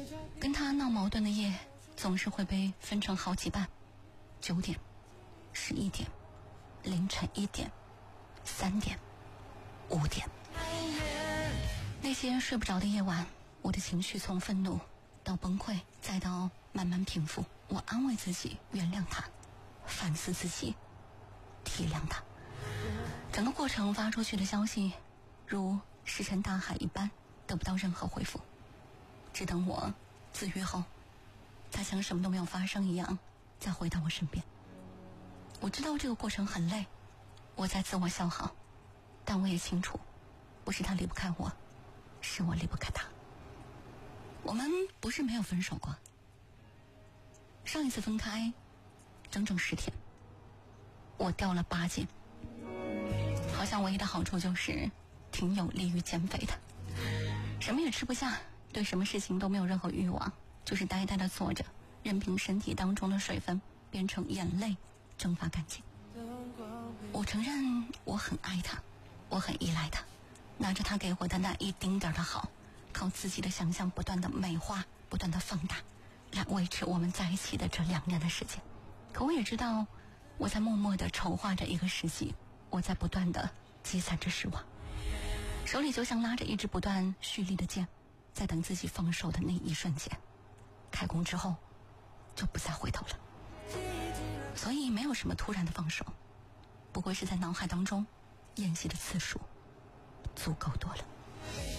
跟他闹矛盾的夜总是会被分成好几半，9点、11点、凌晨1点、3点、5点。那些睡不着的夜晚，我的情绪从愤怒到崩溃，再到慢慢平复。我安慰自己，原谅他，反思自己，体谅他。整个过程发出去的消息如石沉大海一般，得不到任何回复。只等我自愈后，他像什么都没有发生一样再回到我身边。我知道这个过程很累，我在自我消耗，但我也清楚，不是他离不开我，是我离不开他。我们不是没有分手过，上一次分开整整10天，我掉了8斤，好像唯一的好处就是挺有利于减肥的，什么也吃不下，对什么事情都没有任何欲望，就是呆呆地坐着，任凭身体当中的水分变成眼泪蒸发干净。我承认我很爱他，我很依赖他，拿着他给我的那一丁点的好，靠自己的想象不断的美化，不断的放大，来维持我们在一起的这2年的时间。可我也知道，我在默默地筹划着一个时机，我在不断地积攒着失望，手里就像拉着一支不断蓄力的箭，在等自己放手的那一瞬间，开弓之后就不再回头了。所以没有什么突然的放手，不过是在脑海当中演习的次数足够多了。